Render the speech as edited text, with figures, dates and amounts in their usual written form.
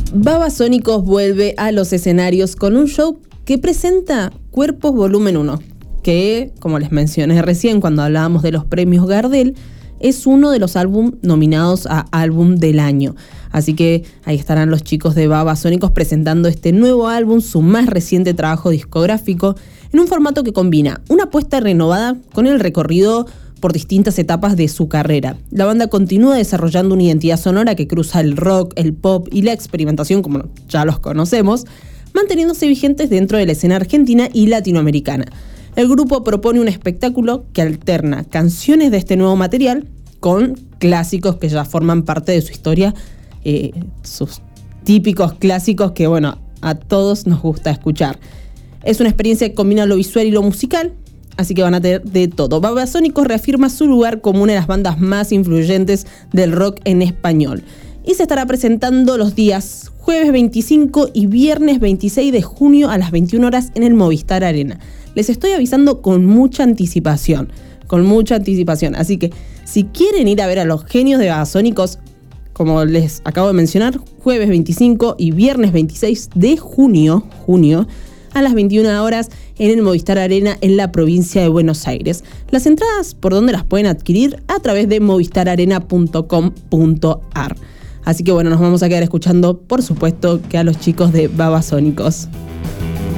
Babasónicos vuelve a los escenarios con un show que presenta Cuerpos Volumen 1, que, como les mencioné recién cuando hablábamos de los premios Gardel, es uno de los álbumes nominados a Álbum del Año. Así que ahí estarán los chicos de Babasónicos presentando este nuevo álbum, su más reciente trabajo discográfico, en un formato que combina una apuesta renovada con el recorrido por distintas etapas de su carrera. La banda continúa desarrollando una identidad sonora que cruza el rock, el pop y la experimentación, como ya los conocemos, manteniéndose vigentes dentro de la escena argentina y latinoamericana. El grupo propone un espectáculo que alterna canciones de este nuevo material con clásicos que ya forman parte de su historia, sus típicos clásicos que, bueno, a todos nos gusta escuchar. Es una experiencia que combina lo visual y lo musical, así que van a tener de todo. Babasónicos reafirma su lugar como una de las bandas más influyentes del rock en español. Y se estará presentando los días jueves 25 y viernes 26 de junio a las 21 horas en el Movistar Arena. Les estoy avisando con mucha anticipación. Así que si quieren ir a ver a los genios de Babasónicos, como les acabo de mencionar, jueves 25 y viernes 26 de junio, a las 21 horas en el Movistar Arena en la provincia de Buenos Aires. Las entradas, ¿por dónde las pueden adquirir? A través de movistararena.com.ar. Así que bueno, nos vamos a quedar escuchando, por supuesto, que a los chicos de Babasónicos.